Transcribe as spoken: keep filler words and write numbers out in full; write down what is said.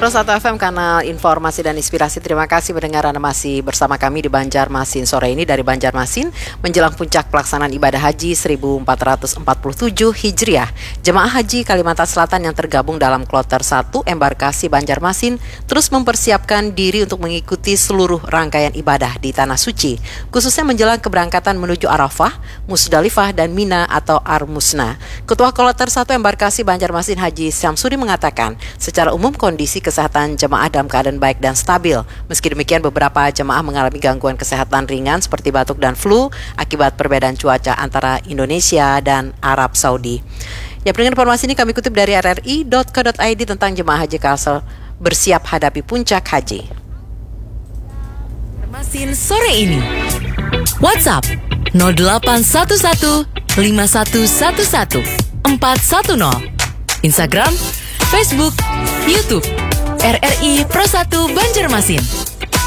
satu F M, kanal informasi dan inspirasi. Terima kasih mendengar Anda masih bersama kami di Banjarmasin sore ini dari Banjarmasin menjelang puncak pelaksanaan ibadah haji seribu empat ratus empat puluh tujuh Hijriah. Jemaah haji Kalimantan Selatan yang tergabung dalam kloter satu embarkasi Banjarmasin terus mempersiapkan diri untuk mengikuti seluruh rangkaian ibadah di Tanah Suci, khususnya menjelang keberangkatan menuju Arafah, Musdalifah, dan Mina atau Armusna. Ketua kloter satu embarkasi Banjarmasin Haji Syamsuri mengatakan, secara umum kondisi kesehatan jemaah dalam keadaan baik dan stabil. Meski demikian, beberapa jemaah mengalami gangguan kesehatan ringan seperti batuk dan flu akibat perbedaan cuaca antara Indonesia dan Arab Saudi. Ya, pendengar, informasi ini kami kutip dari r r i dot co dot i d tentang jemaah haji Kalsel bersiap hadapi puncak haji. Banjarmasin sore ini. WhatsApp nol delapan satu satu lima satu satu satu empat satu nol. Instagram, Facebook, YouTube R R I Pro satu Banjarmasin.